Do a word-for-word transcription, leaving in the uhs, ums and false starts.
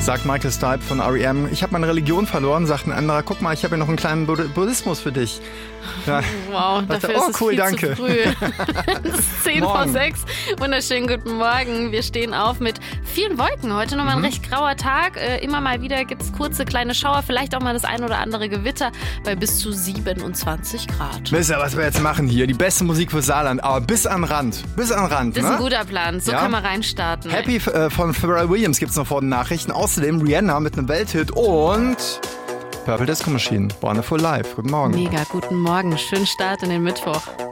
sagt Michael Stipe von R E M. Ich habe meine Religion verloren, sagt ein anderer. Guck mal, ich habe ja noch einen kleinen Bud- Buddhismus für dich. Ja. Wow, Dachte, dafür oh, ist es cool, viel danke. zu früh. Es ist zehn vor sechs. Wunderschönen guten Morgen. Wir stehen auf mit vielen Wolken. Heute nochmal ein Mhm. recht grauer Tag. Äh, immer mal wieder gibt es kurze kleine Schauer, vielleicht auch mal das ein oder andere Gewitter bei bis zu siebenundzwanzig Grad. Wisst ihr, was wir jetzt machen hier? Die beste Musik für Saarland, aber bis an Rand. Bis an Rand, Das ist ne? ein guter Plan. So Ja. kann man reinstarten. Happy äh, von Pharrell Williams gibt's noch vor den Nachrichten. Außerdem Rihanna mit einem Welthit und Purple Disco Machine, Wonderful Life. Guten Morgen. Mega, guten Morgen. Schönen Start in den Mittwoch.